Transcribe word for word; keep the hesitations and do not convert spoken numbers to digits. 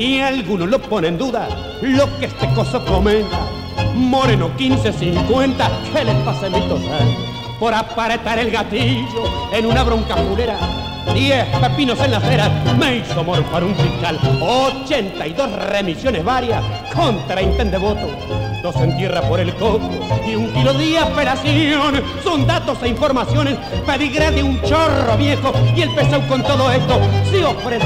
y algunos lo ponen en duda lo que este coso comenta. Moreno quince cincuenta, ¿qué le pasa a mi total? Por aparetar el gatillo en una bronca fulera. Diez pepinos en la acera me hizo morfar un fiscal. Ochenta y dos remisiones varias con treinta en devoto. Dos en tierra por el coco y un kilo de apelación. Son datos e informaciones, pedigré de un chorro viejo. Y el pesado con todo esto se ofrece